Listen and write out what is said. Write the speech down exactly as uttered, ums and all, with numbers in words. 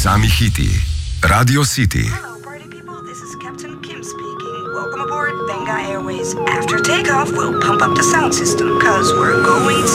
Sami hiti. Radio City. Hello, party people. This is Captain Kim speaking. Welcome aboard Benga Airways. After takeoff, we'll pump up the sound system, cause we're going